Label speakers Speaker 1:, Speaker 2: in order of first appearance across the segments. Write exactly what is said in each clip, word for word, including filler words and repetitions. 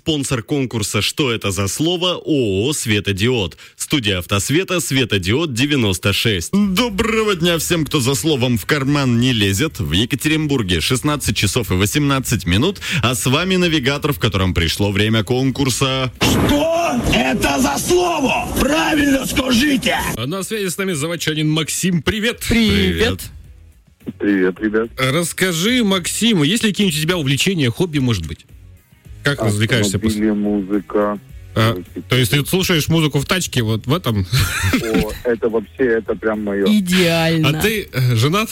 Speaker 1: спонсор конкурса «Что это за слово?» ООО «Светодиод». Студия «Автосвета», «Светодиод девяносто шесть». Доброго дня всем, кто за словом в карман не лезет. В Екатеринбурге шестнадцать часов и восемнадцать минут, а с вами навигатор, в котором пришло время конкурса.
Speaker 2: Что это за слово? Правильно скажите!
Speaker 3: А на связи с нами заводчанин Максим. Привет!
Speaker 1: Привет.
Speaker 4: Привет, ребят.
Speaker 3: Расскажи, Максим, есть ли какие-нибудь у тебя увлечения, хобби, может быть? Как развлекаешься?
Speaker 4: Автомобили, музыка.
Speaker 3: А, то есть ты слушаешь музыку в тачке, вот в этом?
Speaker 4: О, это вообще, это прям мое.
Speaker 5: Идеально.
Speaker 3: А ты э, женат?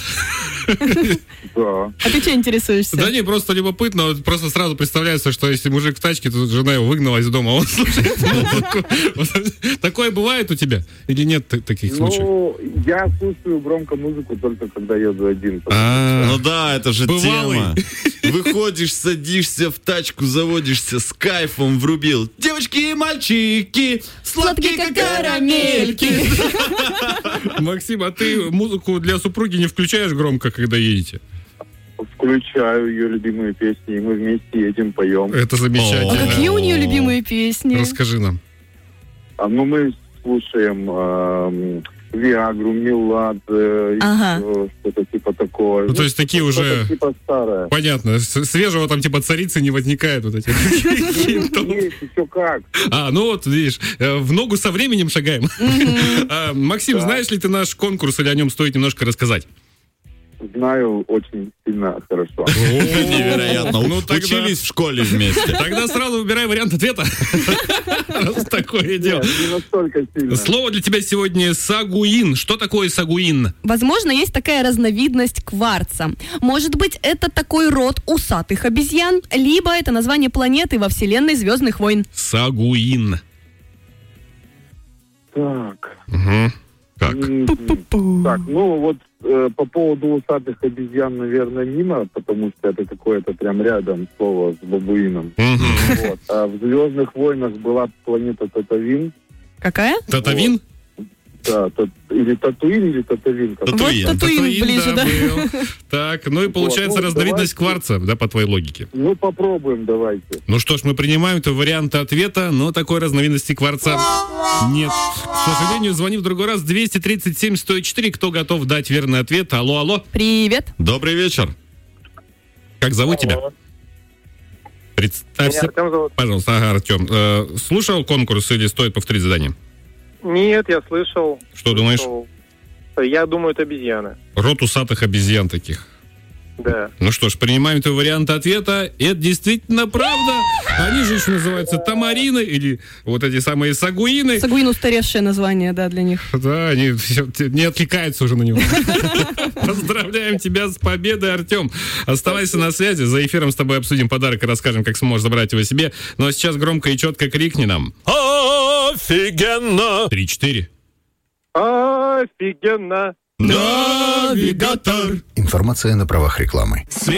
Speaker 4: Да.
Speaker 5: А ты чем интересуешься?
Speaker 3: Да не, просто любопытно, вот просто сразу представляется, что если мужик в тачке, то жена его выгнала из дома, а он слушает музыку. Вот такое бывает у тебя? Или нет т- таких случаев?
Speaker 4: Ну, я слушаю громко музыку только когда еду один.
Speaker 3: А,
Speaker 1: Ну да, это же
Speaker 3: Бывалый.
Speaker 1: тема. Выходишь, садишься в тачку, заводишься, с кайфом врубил. Девочки и мальчики, сладкие как карамельки.
Speaker 3: Максим, а ты музыку для супруги не включаешь громко, когда едете?
Speaker 4: Включаю ее любимые песни, и мы вместе едем, поем.
Speaker 3: Это
Speaker 5: А
Speaker 3: замечательно.
Speaker 5: какие у нее любимые песни?
Speaker 3: Расскажи нам.
Speaker 4: А, ну, мы слушаем эм, Виагру, Милад, э,
Speaker 5: Ага.
Speaker 4: еще что-то типа такое.
Speaker 3: Ну, то есть такие
Speaker 4: что-то
Speaker 3: уже...
Speaker 4: типа старое.
Speaker 3: Понятно, с- свежего там типа царицы не возникает вот этих.
Speaker 4: Есть, еще как.
Speaker 3: А, ну вот, видишь, э, в ногу со временем шагаем. А, Максим,
Speaker 4: Да.
Speaker 3: знаешь ли ты наш конкурс, или о нем стоит немножко рассказать?
Speaker 4: Знаю очень сильно хорошо.
Speaker 1: Невероятно.
Speaker 3: Ну, тогда-
Speaker 1: Учились в школе вместе.
Speaker 3: Тогда сразу выбирай вариант ответа. Раз такое дело.
Speaker 4: Нет, не настолько сильно.
Speaker 3: Слово для тебя сегодня сагуин. Что такое сагуин?
Speaker 5: Возможно, есть такая разновидность кварца. Может быть, это такой род усатых обезьян, либо это название планеты во вселенной «Звездных войн».
Speaker 3: Сагуин.
Speaker 4: Так.
Speaker 3: Угу. Как?
Speaker 4: М, Так, ну вот э, по поводу усатых обезьян, наверное, мимо, потому что это какое-то прям рядом слово с бабуином.
Speaker 3: Мгм.
Speaker 4: Вот. А в «Звездных войнах» была планета Татавин.
Speaker 5: Какая?
Speaker 3: Татавин?
Speaker 4: Да, тат- или Татуин, или Татавин. как-
Speaker 1: Татуин.
Speaker 5: Вот Татуин ближе, да.
Speaker 3: был. Так, ну и получается
Speaker 4: Вот, ну,
Speaker 3: разновидность
Speaker 4: давайте.
Speaker 3: кварца, да, по твоей логике.
Speaker 4: Ну, попробуем, давайте.
Speaker 3: Ну что ж, мы принимаем это варианты ответа, но такой разновидности кварца нет. К сожалению, звони в другой раз. двести тридцать семь сто четыре. Кто готов дать верный ответ? Алло, алло.
Speaker 5: Привет.
Speaker 1: Добрый вечер.
Speaker 3: Как зовут тебя? Представься,
Speaker 6: Артем зовут.
Speaker 3: пожалуйста. Ага, Артем. Э, слушал конкурс или стоит повторить задание?
Speaker 6: Нет, я слышал.
Speaker 3: Что думаешь?
Speaker 6: Слышал. Я думаю, это обезьяна.
Speaker 3: Род усатых обезьян таких.
Speaker 6: Да.
Speaker 3: Ну что ж, принимаем твой вариант ответа. Это действительно правда. Они же еще называются тамарины или вот эти самые сагуины.
Speaker 5: Сагуин — устаревшее название, да, для них.
Speaker 3: Да, они всё- не откликаются уже на него. Поздравляем тебя с победой, Артем. Оставайся на связи. За эфиром с тобой обсудим подарок и расскажем, как сможешь забрать его себе. Ну а сейчас громко и четко крикни нам.
Speaker 1: Офигенно!
Speaker 3: Три-четыре.
Speaker 6: Офигенно.
Speaker 1: Навигатор.
Speaker 7: Информация на правах рекламы.